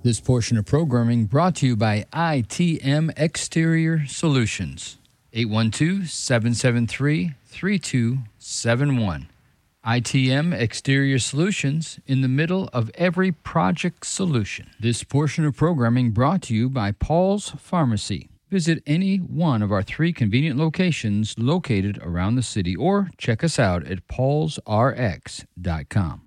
This portion of programming brought to you by ITM Exterior Solutions. 812-773-3271. ITM Exterior Solutions, in the middle of every project solution. This portion of programming brought to you by Paul's Pharmacy. Visit any one of our 3 convenient locations located around the city or check us out at paulsrx.com.